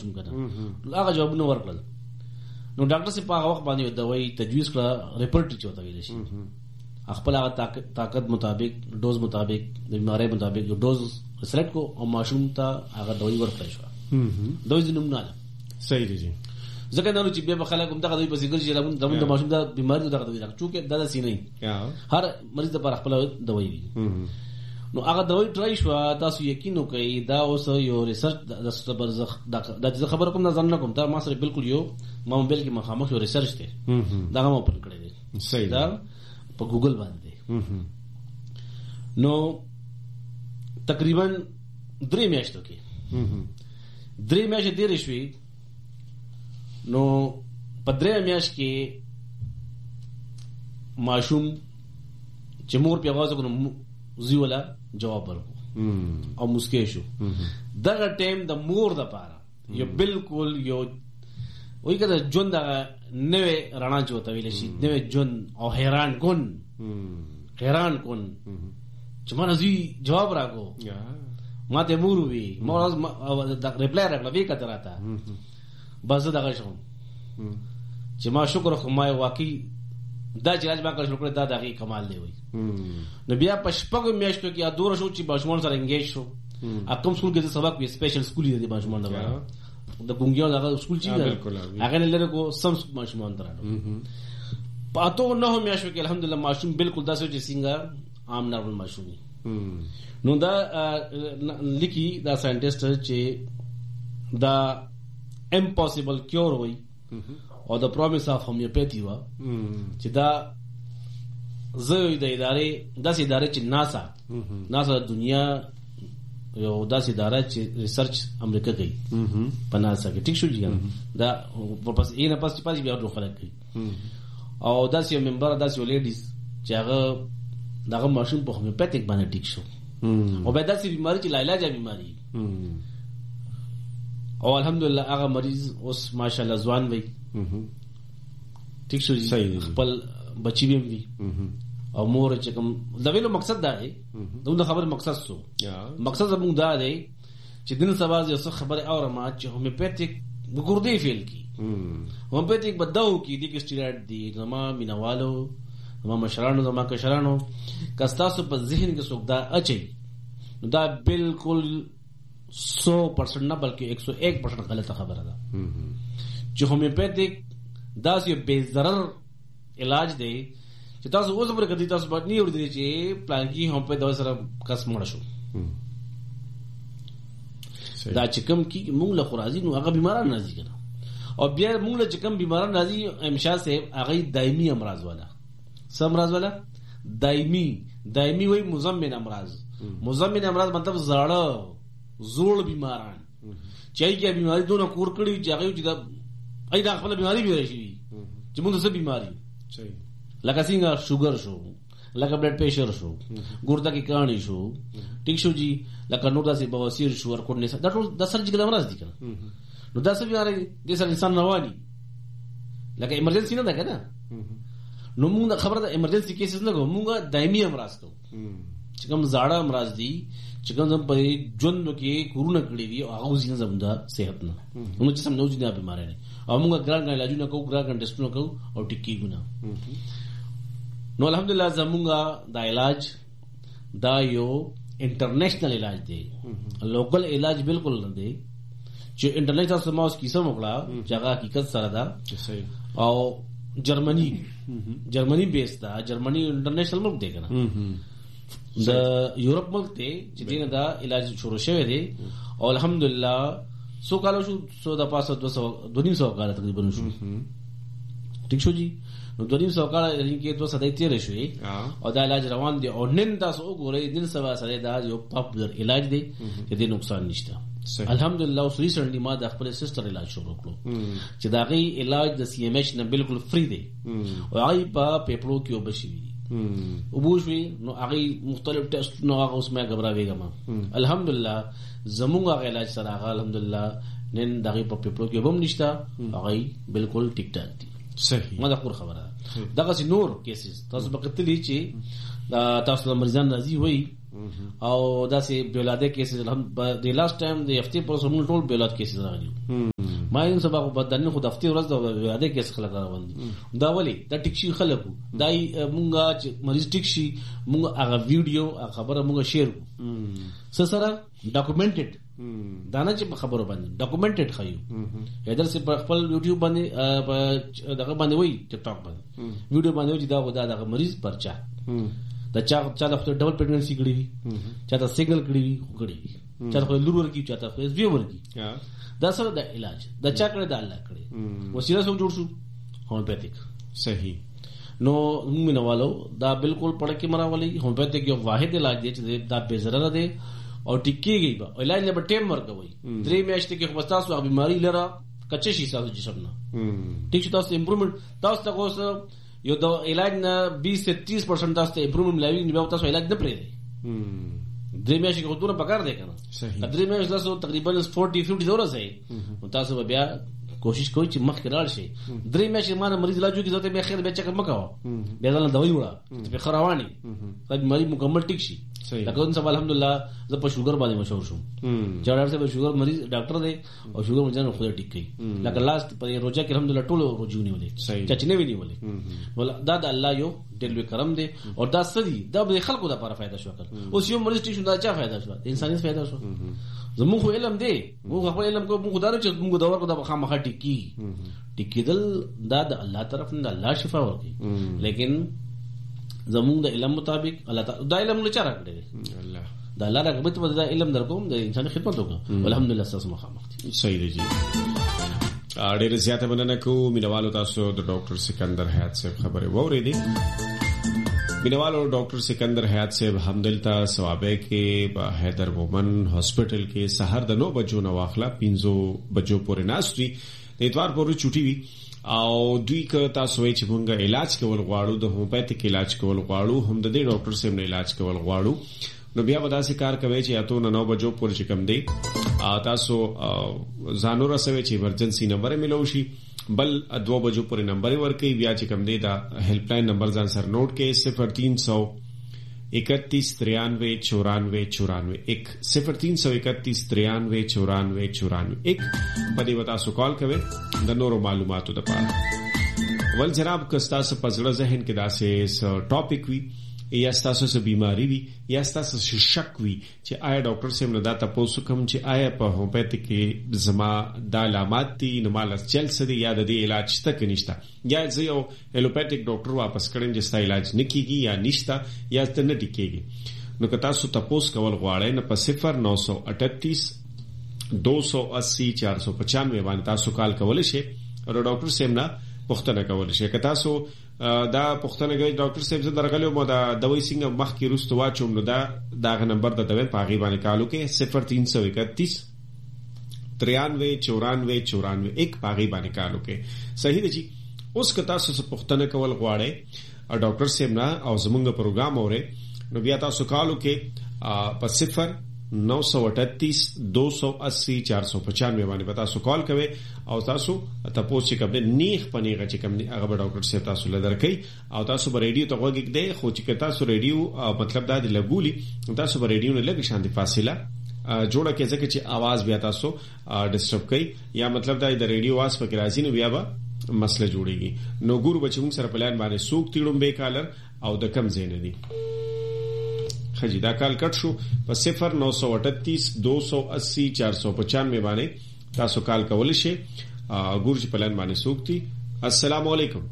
ماشوم کنه هغه جوابونه ورکړل نو ډاکټر سي په هغه وخت باندې دوايي تجویز کړه ریپورټ چوته ویل شي خپل هغه طاقت مطابق ډوز مطابق د بیماری مطابق یو ډوز سلیکټ کو او ماشوم ته هغه دوايي ورکړل شو دوی نوم نه صحیح دي ځکه نو چې به خلک هم دغه دوی په ذکر چې زمون د ماشوم د بیماری دغه دوی راځي چې دا سي نه هر مریض د پر خپل دوايي وي نو هغه دوايي ټرای شو تاسو یقین وکړئ دا اوس یو ریسرچ د برزخ د خبر کوم نه ځان نه کوم دا ما سره بالکل یو ما موبایل کې مخامخ یو ریسرچ دی دا ما اوپن کړی دی صحیح دا په ګوګل باندې نو تقریبا 3 میاشتو کې 3 میاشتې تیرې شوې نو په 3 میاشت کې ماشوم چې مور په आवाज وکړو زیولا جواب ورکړو او مسکې شو دغه ټیم د مور د پاره یو بالکل یو وای کده جون دا نوې رانا چوته ویل شي نوې جون او حیران کون چې مانه زی جواب راکو ما ته مور وی مور د ریپلای راکړه وی کته راته بس دغه شوم چې ما شکر خو ما واقعي دا چې راځي ما کړ شکر دا دغه کمال دی وای نو بیا په شپږ میاشتو کې ادور شو چې باشمون سره انګیج شو اکم سکول کې سبق وی سپیشل سکول دی باشمون دا د ګونګیو دغه سکول چې هغه نه لره کو سم ماشومان درانو پاتو نه میاشتو کې الحمدلله ماشوم بالکل داسې چې څنګه عام نارمل ماشومي نو دا لیکي دا ساينټیسټ چې دا امپوسیبل کیور وای او د پرومیس اف هومیوپیتي وا چې دا زوی د ادارې داسې ادارې چې ناسا د دنیا یو داسې اداره چې ریسرچ امریکا کوي په ناسا کې ټیک شو جی دا پس یې نه پس چې بیا ډو خلک کوي او داسې یو ممبر داسې یو لیډیز چې هغه دغه ماشوم په هومیوپیتیک باندې ټیک شو او به داسې بیماری چې لاعلاجه بیماری او الحمدلله هغه مریض اوس ماشاءالله ځوان وي ټیک شو جی خپل بچی به وي او مور چې کوم دا ویلو مقصد دا دی دا خبر مقصد سو مقصد زموږ دا دی چې دین سبا یو څه خبره اورما چې هومیوپیتیک ګردې فیل کی هومیوپیتیک بداو کی دي کې سټیراید دي زما مینوالو زما مشرانو زما کشرانو کستاسو په ذهن کې څوک دا اچي دا بالکل 100% نه بلکې 101% غلطه خبره ده چې هومیوپیتیک دا یو بے ضرر علاج دی چې تاسو اوس پر کدي تاسو باندې نه وړي چې پلان کې هم په دوه سره کس مړ شو دا چې کوم کې موږ له خرازي نو هغه بیماران راځي کنه او بیا موږ له چې کوم بیماران راځي امشا صاحب هغه دایمي امراض والا سم امراض والا دایمي وای مزمن امراض مطلب زړه زوړ بیماران چې هغه بیماری دونه کور کړی چې هغه چې دا ای دا خپل بیماری به راشي چې موږ څه بیماری صحیح لکه څنګه شوګر شو لکه بلډ پریشر شو ګرده کې کانی شو ټیک شو جی لکه نور داسې بواسیر شو ورکوټ نه دا ټول د سرجیکل امراض دي کنه نو دا څه بیماری دي سره انسان رواني لکه ایمرجنسي نه ده کنه نو موږ خبره د ایمرجنسي کیسز نه کوو موږ دایمي امراض کوو چې کوم زاړه امراض دي چې کوم په ژوند کې کورونه کړی دي هغه ځین زموږ صحت نه موږ چې سم نو ځینې بیماری نه او موږ ګران علاجونه کوو ګران ټیسټونه کوو او ټیکیګونه نو الحمدلله زمونږه دا علاج دا یو انټرنیشنل علاج دی لوکل علاج بالکل نه دی چې انټرنیشنل سماوس کیسه موکړه چې هغه حقیقت سره ده او جرمنی بیس دا جرمنی انټرنیشنل ملک دی کنه د یورپ ملک دی چې دینه دا علاج شروع شوی دی او الحمدلله سو کالو شو سو د پاسه 200 کال تقریبا شو ٹھیک شو جی نو 200 کال کې 270 شوی او دا علاج روان دی او نن تاسو وګورئ نن سبا سره دا یو پاپولر علاج دی چې د نقصان نشته الحمدلله اوس ریسنټلی ما د خپل سسټر علاج شروع کړو چې دا غي علاج د سی ام ایچ نه بالکل فری دی او هغه په پیپلو کې وبشي او بوشوي نو هغه مختلف ټیسټ نو هغه اوس مې غبراويګم الحمدلله زموږ علاج سره هغه الحمدلله نن دغه په پیپلو کې هم نشته هغه بالکل ټیک ټاک دی صحیح ما دا خبره دغه نور کیسز تاسو په کتلی چې تاسو د مریضان راځي وای او دا سي بیولاده کیسز هم د لاست ټایم د هفته پر سمون ټول بیولاد کیسز راغلي ما ان سبا په بدن خو د هفته ورځ د بیولاده کیس خلک راوړي دا ولی دا ټیک شي خلکو دای مونږه چې مریض ټیک شي مونږ هغه ویډیو خبره مونږ شیر سره ډاکومنټډ دا نه چې خبرو باندې ډاکومنټډ خایو هدر سي په خپل یوټیوب باندې دغه باندې وای ټیک ټاک باندې ویډیو باندې چې دا دغه مریض پرچا دا چا د ډبل پریګننسي کړی وي چا ته سیګنل کړی وي چا ته لور ورکی چا ته اس بي ورکی دا سره د علاج دا چا کړی دا الله کړی وسیله سم جوړ شو هومیوپیتیک صحیح نو موږ نوالو دا بالکل پړه کې مراولي هومیوپیتیک یو واحد علاج دی چې دا به ضرر دی او ټیکيږي به علاج نه به ټیم ورکوي 3 میاشتې کې خو تاسو هغه بیماری لره کچې شي تاسو جسم نه ټیک تاسو امپروومنت تاسو تاسو یو د علاج نه 20 سے 30% تاسو امپروومنت ملایوي نه تاسو علاج نه پرې دی 3 میاشتې کې خطر پکار دی کنه 3 میاشتې تاسو تقریبا 40-50 ډالر ځای تاسو بیا کوشش کوئ چې مخ کې راړ شي 3 میاشتې مانه مریض علاج کې ځته به خیر به چک مکاو بیا ځل دوايي وړه په خرواني طب مریض مکمل ټیک شي لکه ان سب الحمدلله زه په شوګر باندې مشهور شوم جوړار سے په شوګر مریض ډاکټر دی او شوګر مجنه خو ټیک کړي لکه لاست په روزه کې الحمدلله ټول روزونه ولې چچنه وی نیولې ولا دا د الله یو دلوي کرم دی او دا سدي دا به خلکو د لپاره فائدہ شو کړ اوس یو مریض ټیک شو دا چا فائدہ شو انسانیت فائدہ شو زموږ خو علم دی موږ خپل علم کو موږ دار چې موږ دا ورکو د خامخا ټیکیدل دا د الله طرف نه الله شفا ورکي لیکن زموږ د علم مطابق الله تعالی دا علم لچاره کړی الله دا الله رغبت و دا علم درکوم د انسان خدمت وکړه الحمدلله تاسو مخامخ صحیح دی ډېر زیاته مننه کوم مینوالو تاسو د ډاکټر سکندر حیات صاحب خبره وورېدې مینوالو ډاکټر سکندر حیات صاحب همدلته ثوابه کې په حیدر مومن هاسپټل کې سحر د 9 بجو نه واخلا 5 بجو پورې ناشتي د اتوار پورې چټي وي او دوی که تاسو وایي چې مونږه علاج کول غواړو د هومیوپیتیک علاج کول غواړو هم د دې ډاکټر سره نه علاج کول غواړو نو بیا ودا سي کار کوي چې اته 9 بجو پورې کم دی تاسو ځانو رسوي چې ایمرجنسي نمبر ملو شي بل 2 بجو پورې نمبر ورکي بیا چې کم دی دا هیلپ لاین نمبر ځان سره نوٹ کې 0300 31 93 94 94 0331 93 94 94 په دې وتا سو کال کوي د نورو معلوماتو لپاره ول جناب کستا سه پزړه ذهن کې داسې ټاپک وي یا تاسو سه بیماری وي یا تاسو سه شک وي چې آیا ډاکټر سیم نه دا تاسو کوم چې آیا په هومیوپیتیک کې زما د علامات دي نو مال چل سدي یا د دې علاج تک نشته یا زه یو الوپیتیک ډاکټر واپس کړم چې ستا علاج نکېږي یا نشته یا ته نه ټیکېږي نو که تاسو تاسو کول غواړئ نه په 0938 280 495 باندې تاسو کال کولای شئ او ډاکټر سیم نه پوښتنه کولای شئ که تاسو دا پوښتنه کوي ډاکټر صاحب زه درغلی مو دا دوی څنګه مخ کې روستو واچوم نو دا نمبر د دوی په غي باندې کالو کې 0331 93 94 94 1 په غي باندې کالو کې صحیح دی اوس که تاسو څه پوښتنه کول غواړئ او ډاکټر صاحب نه او زموږ پروګرام اورئ نو بیا تاسو کالو کې په 0938 280 495 باندې پتا سو کال کوي او تاسو چې کوم نیخ پنیغه چې کوم هغه ډاکټر صاحب تاسو لدر کوي او تاسو په ریډیو ته وګورئ دی خو چې تاسو ریډیو مطلب دا دی لګولي تاسو په ریډیو نه لګی شانتي فاصله جوړه کې ځکه چې आवाज بیا تاسو ډیسټرب کوي یا مطلب دا د ریډیو आवाज په راځي نو بیا به مسله جوړيږي نو ګورو بچو سره پلان باندې سوق تیړم به کالر او د کم زین دي خجی دا کال کټ شو په 0938 280 495 باندې تاسو کال کول شي ګورج پلان باندې سوکتي السلام علیکم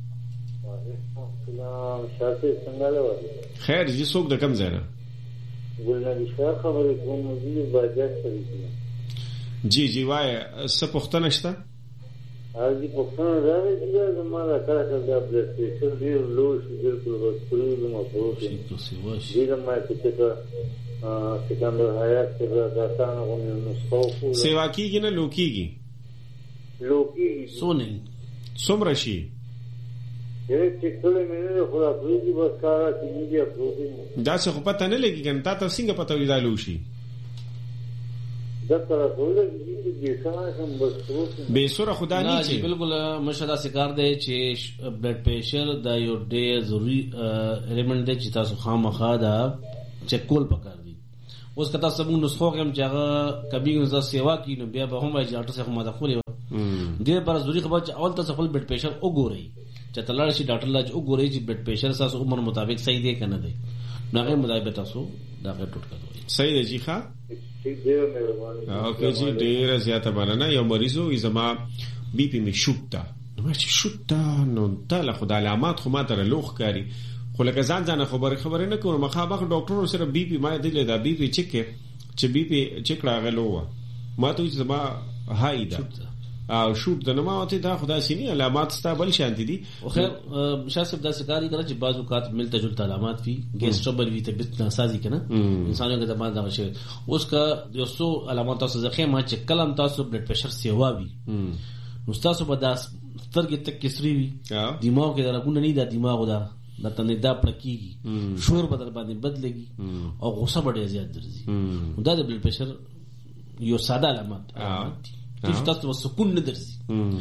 السلام شاته څنګه خیر جی سوک د کم زینا ګلنبي شاه خبرې کوم دي باجت کوي جی وای څه پوښتنه شته هغه پوښتنه راوړي چې زموږه کار کوي د بلډ پريشر دی لو شي بالکل ورسره نو پروتین دې ما چې سکندر حیات څخه دا څنګه غوښنه نسخه سیوا کیږي نه لوکیږي سونه څومره شي چې ټول مینه خو را پریږي بس کارا چې میډیا پروتین دا څه پته نه لګي کنه تاسو څنګه پته ویلا لوشي دا تر ټولو دې څنګه بس پروتین به سره خدا نه چې بالکل مشهدا سکار دی چې بلډ پريشر دا یو ډېر ضروری الیمنت دی چې تاسو خامخا دا چک کول پکار دي. اوس کته سمون نسخو کوم چې هغه کبي نظر سیوا کی نو بیا به هم وايي ډاکټر څخه ماده خولې دې پر ضروري خبر چې اول ته خپل بلډ پریشر وګورئ چې تلل شي ډاکټر لا وګورئ چې بلډ پریشر تاسو عمر مطابق صحیح دی کنه دی نو هغه مطابق تاسو دا ټوټ کړئ. صحیح دی جی ښا اوکې جی ډیر زیاته باندې یو مریضو زما بي پي می شوټا نو چې شوټا نو ته له خدای علامات خو ما تر لوخ کاری خو لکه ځان خبره نه کوم مخابخ ډاکټر سره بي پي ما دې دا بي پي چې بي پي چک راغلو ما ته چې ما هاي دا او شوټ د نماوته دا خدای سيني علامات ستابل شانتي دي. خیر شاسب دا سکاری کړه چې بعض اوقات ملته جلته علامات وي ګیس ټربل وي طبيعت ناسازي کنه انسانانو کې د باندې دا شي اوس کا یو څو علامات تاسو ځخه ما چې کلم تاسو بلډ پریشر سیوا وي نو تاسو به دا سترګې تک کسري وي دماغ کې درګونه نه دا دماغ دا د تنه دا پړکیږي شور بدل باندې بدلېږي او غوسه ډېر زیات درځي دا د بلډ پریشر یو ساده علامات چې تاسو سکون نه درځي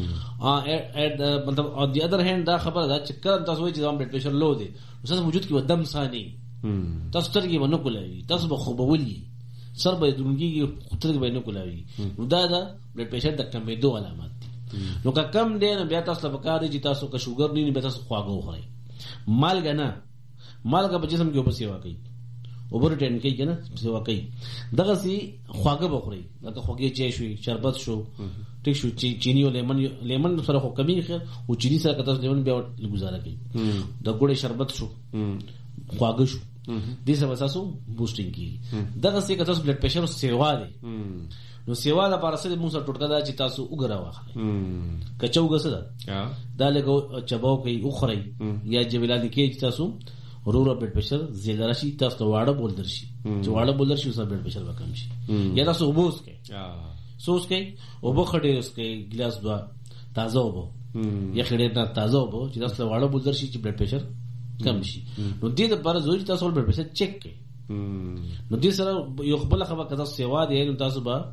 مطلب on the other hand دا خبره ده چې کله تاسو وایي چې بلډ پریشر لو دی تاسو وجود کې ودم ساني تاسو ترګي ونه کولاوي تاسو به خوبولي سر به درونګي ترګي به نه کولاوي نو دا بلډ پریشر د کمېدو علامات دي. نو که کم دی نو بیا تاسو په کار دي چې تاسو که شوګر نه بیا تاسو خواږه وخورئ مالګه نه مالګه په جسم کې اوبه سیوا کوي اوبر ټین کوي کنه سیوا کوي دغه سي خواږه بخوري لکه خوږی چای شوی شربت شو ټیک شو چینی او لیمن سره خو کمی خیر او چینی سره کته لیمن بیا گزاره کوي د ګوړې شربت شو خواږه شو دې سره تاسو بوسټینګ کی دغه سي کته بلډ پریشر سیوا دی نو سیوا د پارسل مو سره ټوټکا دا چې تاسو وګرا واخلئ کچو غسدا دا له چباو کوي او خوري یا جبلانی کې تاسو ورور بلډ پریشر زیاده راشي تاسو واړه بول درشي چې واړه بول درشي سره بلډ پریشر وکم شي یا تاسو وبوس کې سوس کې او بخډه اوس کې ګلاس دوا تازه وبو یا خړې نه تازه وبو چې تاسو واړه بول درشي چې بلډ پریشر کم شي نو دې لپاره ضروري تاسو بلډ پریشر چیک کړئ نو دې سره یو خپل خبره کده سیوا دی نو تاسو به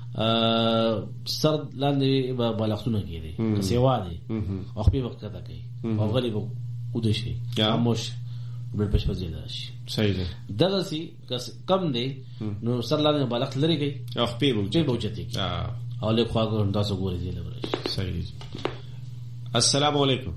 سر لاندې بالښتونه کېږي سیوا دی او خپل وخت کده کوي او غلی وو ودشي خاموش بلډ پریشر زیاده شي صحیح دی دغه سي کم دی نو سر لاندې بالښت لري کوي او خپل بوچتي او له خواږه تاسو ګوري دی لوري. صحیح دی. السلام علیکم.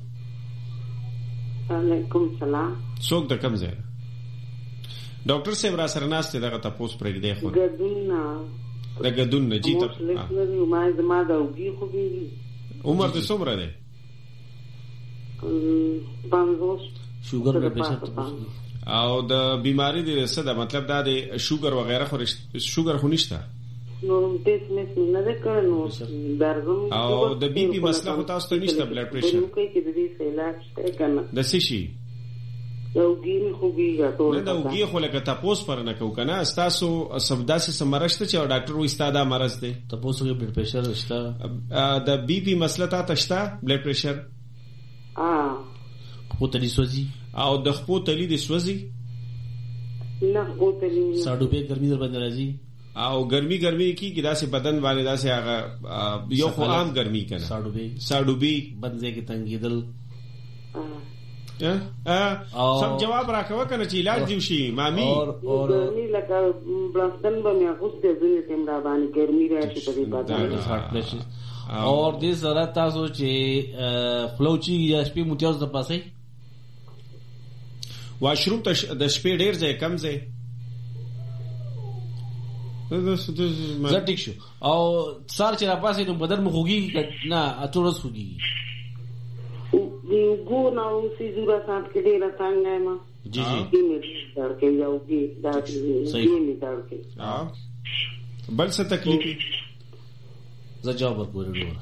وعلیکم السلام. څوک د کوم ځای ډاکټر صاحب را سره ناشته دغه تاسو پرې دی خو دغه نه جی ته ما دا وګي خو به عمر ته څومره دی؟ 50 شوګر بلډ پریشر او د بیماری دی څه دا مطلب دا دی شوګر وغیرہ خو شوګر خو نشته نو ټیسټ مې نه کړو درځم او د بي پي مسله خو تاسو ته نشته بلډ پریشر نو کې د دې علاج کنه د څه شي یوګین خوږي ټول نه دا وګي خو لکه تاسو پر نه کو کنه تاسو سبداسي سمرشته چې ډاکټر وې ستاده مرز دی تاسو کې بلډ پریشر شته د بي پي مسله تا شته بلډ پریشر خو تلی سوزي او د خپو تلی د سوزي نه خپو تلی ساډو به ګرمي در باندې راځي او ګرمي کی کی داسې بدن باندې داسې هغه یو خو عام ګرمي کنه ساډو به بدن کې تنګیدل سب جواب راکوه کنه چې علاج دی شي مامي اور لکه بلستن باندې خوسته دې تم را باندې ګرمي راشي په دې باندې اور دې سره تاسو چې فلوچي یا شپې متیاز د پاسه واشروم ته د شپې ډیر ځای کم ځای زټیک شو او سار چې را پاسه نو بدن مخوږي نه اتورس خوږي ګو نو سي زورا سات کې ډیر څنګه ما جی جی در کې یوږي دا دې می در کې بل څه تکلیف زجاب ورکوي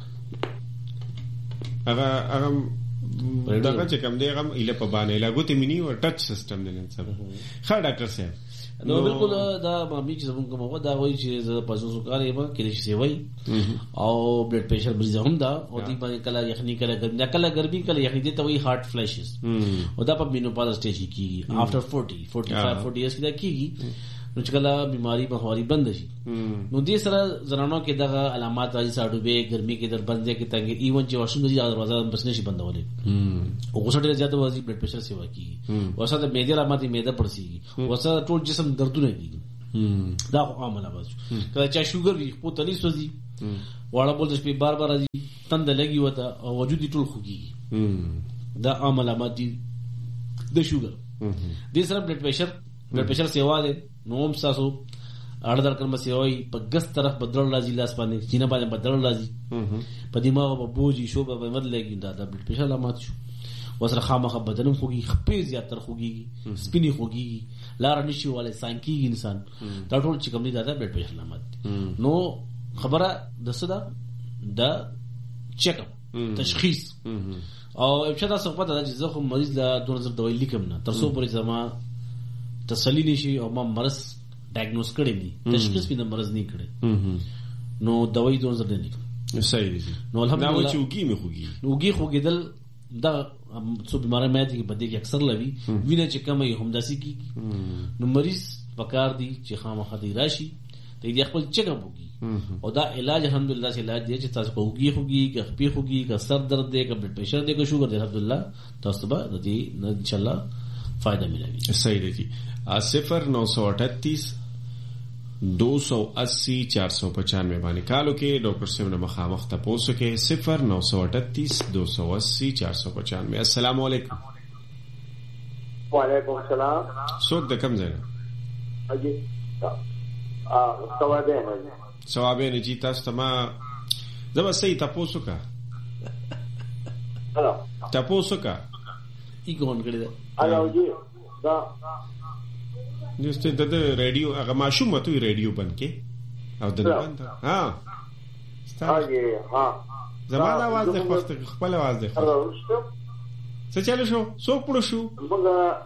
هغه دغه چې کوم دی هغه اله په باندې لاګوتې منی او ټچ سیستم دی نن سبا ښه ډاکټر صاحب نو بالکل دا مامي چې زموږ کومه دا وایي چې زه پاسو کار یې په کې شي وای او بلډ پریشر مریض هم دا او دې باندې کله یخني کله ګرمي کله یخني ته وایي هارت فلیشز او دا په مینوپاز سټیج کې افټر 40 45 40 ایئرز کې دا کیږي نو چې کله بیماری بخواري بند شي نو دې سره زنانو کې دغه علامات راځي ساډوبه ګرمي کې در بندې کې تنګ ایون چې واشوم دي دروازه بس نشي بندولې او غوسه ډېر زیاته وځي بلډ پريشر سیوا کیږي وسه د معده علامات معده پړسي وسه ټول جسم دردونه کیږي دا عام علامات کله چې شوګر وي په تلی سوځي واړه بول د شپې بار بار راځي تند لګي وته او وجود ټول خوږي دا عام علامات دي د شوګر دې سره بلډ پريشر سیوا ده نوم تاسو اړدر کړم سیوي په ګس طرف بدل راځي لاس باندې چینه باندې بدل راځي په دماغ په بوجي شو په بدل لګي دا د بلډ پريشر علامات شو وسره خامخه بدن خوږي خپې زیات تر خوږي سپینی خوږي لار نشي والے سانکی انسان دا ټول چې کوم دي دا د بلډ پريشر علامات نو خبره د صدا د چیک اپ تشخیص او ابشدا صحبت دا چې زه خو مریض لا 2000 دوايي لیکم نه تر څو پورې زما تسلی نشي او ما مرض ډایګنوز کړی دي تشخیص به د مرض نه کړی نو دوايي 2000 نه لیکم صحیح دي نو الحمدلله چې وګي خوګیدل دا څو بیماری مې دي په دې کې اکثر لوي وینه چې کمه هم داسي کی نو مریض پکار دي چې خامخا دی راشي ته دې خپل چیک اپ وکړي او دا علاج الحمدلله چې علاج دی چې تاسو کوږي خوږي کخپي خوږي کا سر درد دی کا بلډ پريشر دی کا شوګر دی الحمدلله تاسو به د دې ان شاء الله فائدہ ملوي. صحیح دی 0938 280 495 باندې کالو کې ډاکټر صاحب نه مخامخ تاسو کې 0938 280 495. السلام علیکم. وعلیکم السلام. څوک د کوم ځای نه؟ اجي ثوابه نه جی تاسو ته ما زما صحیح تاسو کا هلو تاسو کا ایګون کړی دا هلو جی دا نشته د ریډیو هغه ماشوم ته ریډیو بند کې او د بند ها ها زما د आवाज د وخت خپل आवाज ده څه چالو شو څوک پړو شو موږ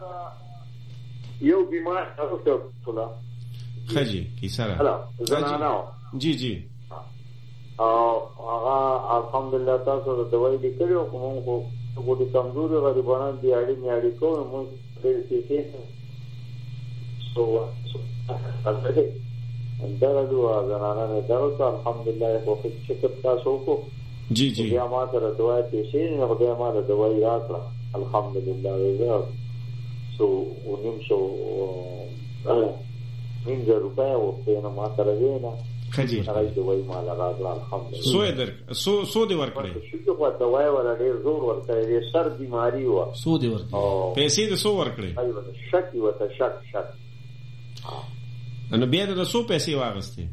یو بیمار اوسه ټولا خجی کی سره زنانو جی جی او هغه الحمدلله تاسو د دوايي لیکلو کوم کو د کمزوري غریبانو دی اړین یاري کوم موږ د سیټي سو البته اندرادو زنانه نه درته الحمدلله په شکر تاسو کو جی جی بیا ما سره دوايي پیسې نه خدای ما د دوايي راکړه الحمدلله وزه سو ونیم شو 90 روپے او په ما سره وینا خجی هغه دوايي ما لګاله الحمدلله سو دی ورکړي شو په دوايي ولا ډیر زور ورکړي سر بیماری و سو دی ورکړي پیسې د سو ورکړي ایوه شک وته شک نو بیا د سو پیسې واغستې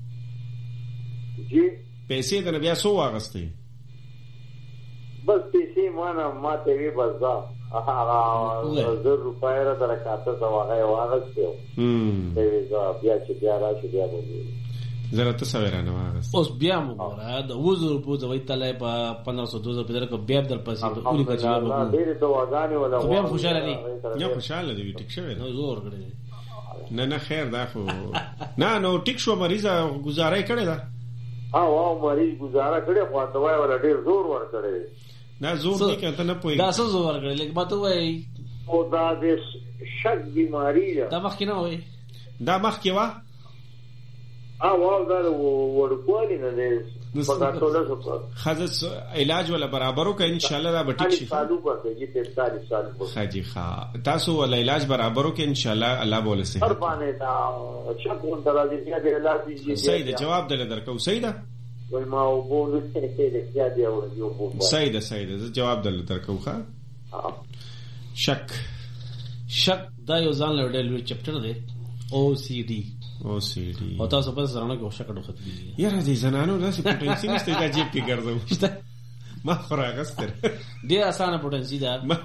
جی پیسې د بیا سو واغستې بس پیسې ما ته وی بزا هغه 1000 روپۍ را درکاته دا هغه واغستې بیا چې بیا راشي بیا وګورئ زره تاسو ورانه واغست اوس بیا موږ د 2000 په ځای تلای په 1500 2000 په درکو بیا در پسې په اولي کې ډېر دواګانې ولا بیا خوشاله دي یا خوشاله دي ټیک شوی نو زور کړی نه خیر دا خو نه نو ټیک شو مریضه گزارای کړی دا واو مریض گزاره کړی خو دوايي ولا ډېر زور ور کړی نه زور دې کته نه پوي دا څه زور کړی لکه ماته وای او دا د شک بیماری دا مخ کې نه وای دا مخ کې وا واو دا ورکوالی نه دې په تاسو له خاص علاج ولا برابرو که ان شاء الله دا بټیک شي سالو پرته چې 45 سال خاجي تاسو ولا علاج برابرو که ان شاء الله الله بوله سي هر باندې دا شک مون درازي بیا د علاج دي صحیح ده جواب دل درکو صحیح ده وای ما وګورم چې بیا دی او یو صحیح ده جواب دل درکو ښا شک دا یو ځان له ډېر چپټر دی OCD او تاسو په زرانه کې شک ډوخت دي یاره دې زنانو داسې پټنسي نشته چې جیب کې ګرځو ما خراغستر ډېر اسانه پټنسي دا دا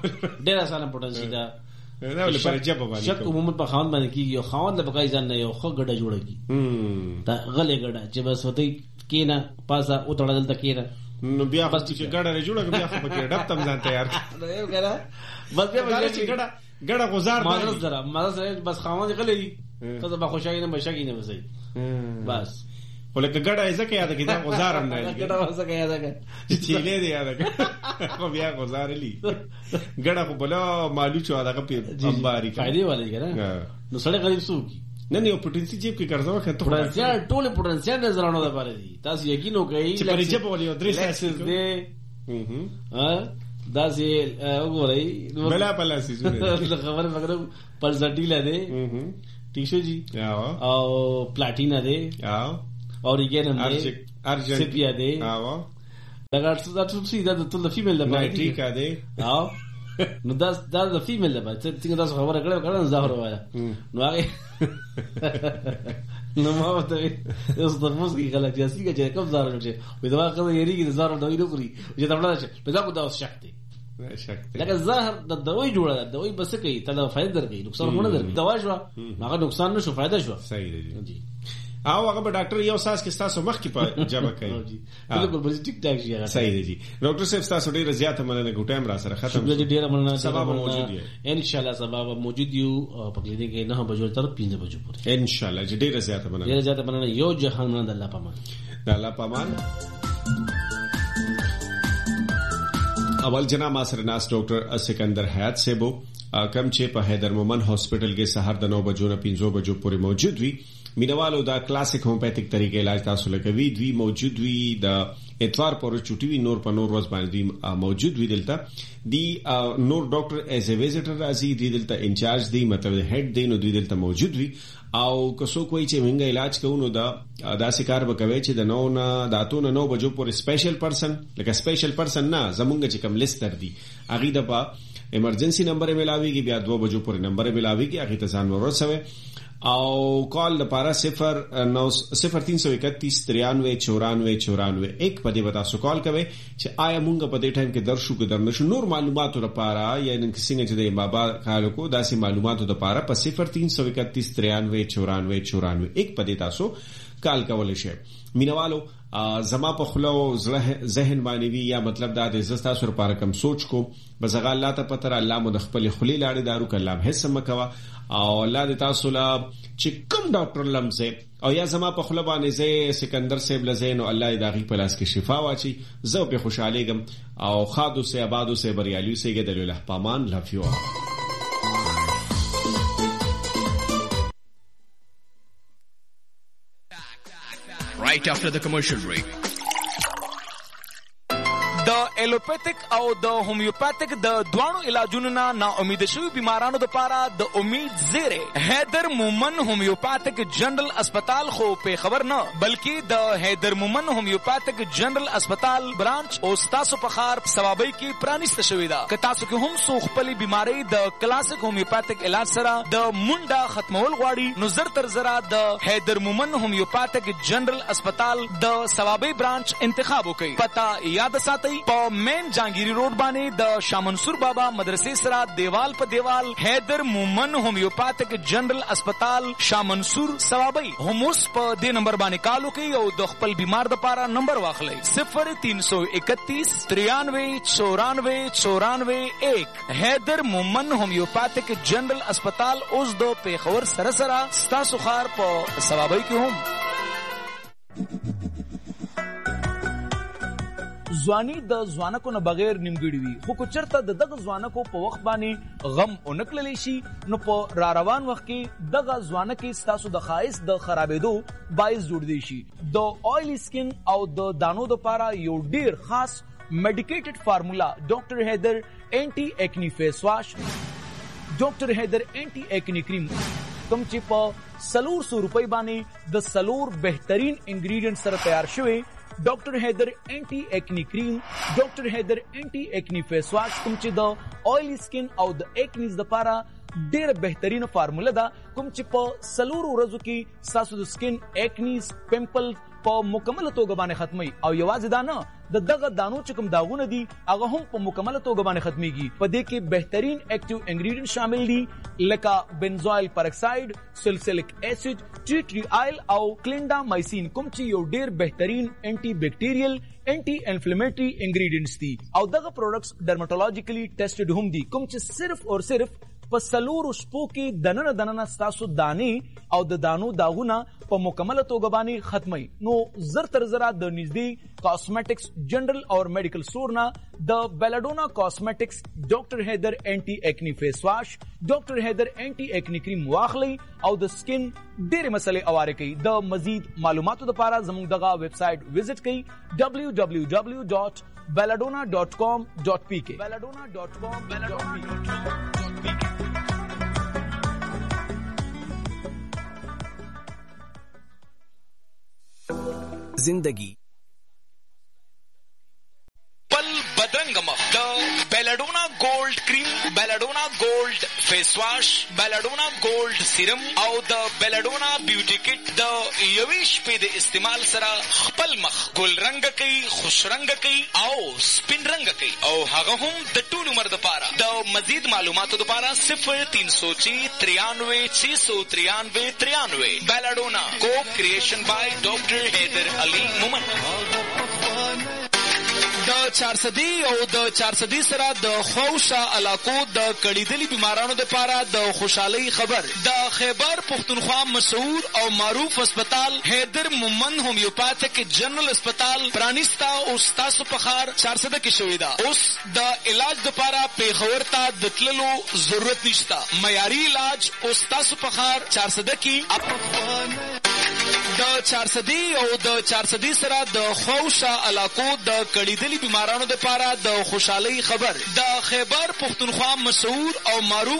ولې پر جبه باندې شک عموما په خاوند باندې کیږي او خاوند له بقای ځان نه یو خو ګډه جوړږي دا غلې ګډه چې بس وته کینا پاسا او تړل د کینا نو بیا بس چې ګډه جوړه بیا خو پکې ډب تم ځان تیار یو کنه بس بیا چې ګډه گزار مازه بس خاوند غلې ته به خوشاله نه بشکی نه وځي بس ولکه ګډه ځکه یاد کړه گزارم نه ګډه ځکه یاد کړه چې له دې یاد کړه خو بیا گزارلی ګډه خو بلا مالو چا دغه په امباري فائدې والے کنه نو سړی غریب سو کی نه یو پټنسي جیب کې ګرځاوه کته پوتنسیال ټول پوتنسیال نظرانو ده پاره دي تاسو یقین وکړئ چې پرې جب ولې درې ساسز دي دا سي وګورئ بلا بلا سي خبر مگر پرزټیلا دي ټیشو جی او پلاټینا دي او ریګن ارجنټیا دي دا څه دا ټول فیمیل ده نایټریکا دي نو دا د فیمیل ده څنګه تاسو خبره کړو زهر وایا نو هغه نو ما ته اوس د موسیقي غلط یاسي چې کوم زهر نشي وې دا هغه یریږي د زهر دوی نخوري چې دا بل شي په دا کو دا شکته لکه زهر د دوی جوړه ده دوی بس کوي ته فائدہ درکې نقصان نه درکې دوا شو هغه نقصان نشو فائدہ شو صحیح دی او هغه به ډاکټر یو ساس کې تاسو مخ کې په جمع کوي بالکل به ټیک ټاک شي صحیح دی ډاکټر صاحب تاسو ډیر زیاته مننه ګټم را سره ختم ډیر مننه سبب موجود دی ان شاء الله سبب موجود یو په کلینیک کې 9 بجو تر 5 بجو پورې ان شاء الله ډیر زیاته مننه یو جهان مننه الله پامان اول جناب ماسر ناس ډاکټر سکندر حیات صاحب کم چې په حیدر مومن هاسپټل کې سحر د 9 بجو نه 5 بجو پورې موجود وي مینوالو دا کلاسیک هومیوپیتھک طریقې علاج تاسو لګوي دوی موجود وي د اتوار پر چټي وي نور په نور ورځ باندې موجود وي دلته دی نور ډاکټر ایز ا ویزیټر راځي دی دلته انچارج دی مطلب هډ دی نو دی دلته موجود وي او کسو کوئی چې منګه علاج کوو نو دا سکار وکوي چې د 9 نه داتو نه 9 بجو پورې سپیشل پرسن لکه سپیشل پرسن نه زمونږ چې کوم لیست تر دی اغه د په ایمرجنسی نمبر ملاويږي بیا 2 بجو پورې نمبر ملاويږي اغه ته ځان ورسوي او کال لپاره 0331 939494 ایک پدې وتا سو کال کوي چې آیا مونږ په دې ټایم کې درشو کې درنشو نور معلوماتو لپاره یا نن څنګه چې د بابا کالو کو داسې معلوماتو لپاره په 0331 ایک پدې تاسو کال کول شي مینوالو زما په خلو ذهن باندې وی یا مطلب دا د زستا سر لپاره کم سوچ کو بزغه الله ته پتر الله مو د خپل خلی لاړې دارو کلام هیڅ مکوا او الله د تاسو لا چې کوم ډاکټر لمزه او یا زما په خله باندې زه سکندر صاحب لزین او الله داغي په لاس کې شفا واچي زه په خوشاله غم او خادو سے آبادو سے بریالیو سے ګدل الله پامان لافیو right after the commercial break. د الوپیتک او د هومیوپیتک د دوانو علاجونو نا امید شوی بیمارانو د پاره د امید زیره حیدر مومن هومیوپیتک جنرال اسپیټال خو په خبر نه بلکې د حیدر مومن هومیوپیتک جنرال اسپیټال برانچ او تاسو په خار ثوابي کې پرانیست شوی دا که تاسو کې هم سو خپل بیماری د کلاسیک هومیوپیتک علاج سره د مونډه ختمول غواړي نو زر تر زرا د حیدر مومن هومیوپیتک جنرال اسپیټال د ثوابي برانچ انتخاب وکړئ پتا یاد ساتئ په مین جانگیری روډ باندې د شاه منصور بابا مدرسې سره دیوال په دیوال حیدر مومن هومیوپیتک جنرال اسپیټال شاه منصور ثوابي هموس په دې نمبر باندې کال وکړئ او د خپل بیمار د پاره نمبر واخلئ 0331 939494 حیدر مومن هومیوپیتک جنرال اسپیټال اوس د پیښور سره سره ستاسو خار په ثوابي کې هم ځواني د ځوانکو نه بغیر نیمګړی وي خو چرته د دغه ځوانکو په وخت باندې غم اونکللی شي نو په را روان وخت کې دغه ځوانکې ستاسو د خایس د خرابېدو باعث جوړ دی شي د اویلی سکن او د دانو د پاره یو ډیر خاص میډیکیټډ فارمولا ډاکټر حیدر انټي ایکنی فیس واش ډاکټر حیدر انټي ایکنی کریم کوم چې په 300 روپۍ باندې د سلور بهترین انګریډینټ سره تیار شوی ډاکټر حیدر انټي ایکنی کریم ډاکټر حیدر انټي ایکنی فیس واش کوم چې د اویلی سکن او د ایکنیز لپاره ډېر بهترین فارمولا ده کوم چې په 3 ورځو کې تاسو د سکن ایکنیز پمپل په مکمل توګه باندې ختمي او یوازې دا نه د دغه دانو چې کوم داغونه دي هغه هم په مکمل توګه باندې ختميږي په دې کې بهترین اکټیو انګریډینټ شامل دي لکه بنزوایل پرکساید سلسلک اسید ټی ټری آیل او کلینډامایسین کوم چې یو ډېر بهترین انټي بیکټیریل انټي انفلیمیټری انګریډینټس دي او دغه پروډکټس ډرماټولوژیکلی ټیسټډ هم دي کوم چې صرف او صرف په 4 شپو کې دننه ستاسو دانی او د دانو داغونه په مکمله توګه باندې ختمي. نو زر تر زره د نږدې کاسمیټکس جنرال او میډیکل سٹور نه د بیلاډونا کاسمیټکس ډاکټر هیدر انټي ایکنی فیس واش، ډاکټر هیدر انټي ایکنی کریم واخلي او د سکن ډېرې مسلې اواره کوي. د مزید معلوماتو لپاره زموږ دغه ویب سټ وزټ کړئ www.belladonna.com.pk. जिंदगी पल बदरंग मख the belladonna gold cream, belladonna gold face wash, belladonna gold serum او د belladonna beauty kit د یویش په د استعمال سره خپل مخ ګل رنگ کوي، خوش رنگ کوي او سپین رنگ کوي او هغه هم د ټول عمر لپاره. د مزید معلوماتو لپاره 0393 बेलाडोना को क्रिएशन बाय डॉक्टर हैदर अली मोमन. د 400 او د 400 سره د خوشا علاقو د کړيدلي بیمارانو لپاره د خوشحالي خبر. د خیبر پختونخوا مشهور او معروف هسپتال حیدر مومن هومیوپاتیک جنرال هسپتال پرانیستا او تاسو په خار 400 کې شوې ده. اوس د علاج لپاره پیښور ته د تللو ضرورت نشته. معیاري علاج او تاسو په خار 400 کې د 400 او د 400 سره د خوشا علاقو د کړيدلي بیمارانو لپاره د خوشحالي خبر. د خیبر پختونخوا مشهور او معروف